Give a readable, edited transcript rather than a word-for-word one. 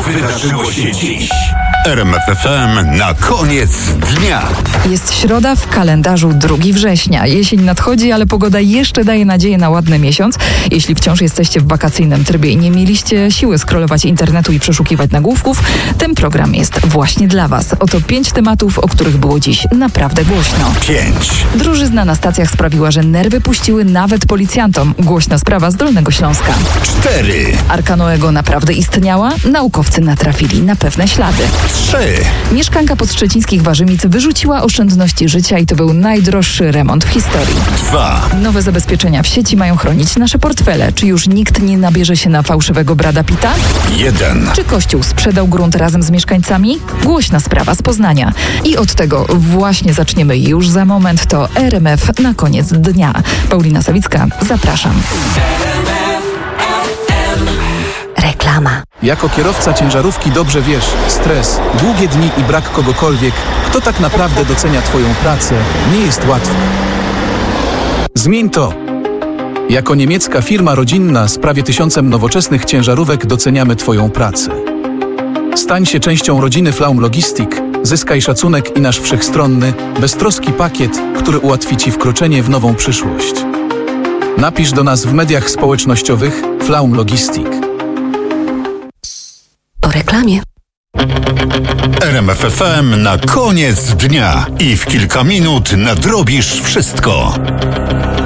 wydarzyło się dziś? RMF FM na koniec dnia. Jest środa, w kalendarzu 2 września. Jesień nadchodzi, ale pogoda jeszcze daje nadzieję na ładny miesiąc. Jeśli wciąż jesteście w wakacyjnym trybie i nie mieliście siły scrollować internetu i przeszukiwać nagłówków, ten program jest właśnie dla Was. Oto 5 tematów, o których było dziś naprawdę głośno. 5. Drożyzna na stacjach sprawiła, że nerwy puściły nawet policjantom. Głośna sprawa z Dolnego Śląska. 4. Arka Noego naprawdę istniała? Naukowcy natrafili na pewne ślady. 3. Mieszkanka podszczecińskich Warzymic wyrzuciła oszczędności życia i to był najdroższy remont w historii. 2. Nowe zabezpieczenia w sieci mają chronić nasze portfele. Czy już nikt nie nabierze się na fałszywego Brada Pitta? 1. Czy Kościół sprzedał grunt razem z mieszkańcami? Głośna sprawa z Poznania. I od tego właśnie zaczniemy już za moment. To RMF na koniec dnia. Paulina Sawicka, zapraszam. Reklama. Jako kierowca ciężarówki dobrze wiesz, stres, długie dni i brak kogokolwiek, kto tak naprawdę docenia Twoją pracę, nie jest łatwe. Zmień to! Jako niemiecka firma rodzinna z prawie 1000 nowoczesnych ciężarówek doceniamy Twoją pracę. Stań się częścią rodziny Flaum Logistik, zyskaj szacunek i nasz wszechstronny, beztroski pakiet, który ułatwi Ci wkroczenie w nową przyszłość. Napisz do nas w mediach społecznościowych Flaum Logistik. Po reklamie. RMF FM na koniec dnia i w kilka minut nadrobisz wszystko.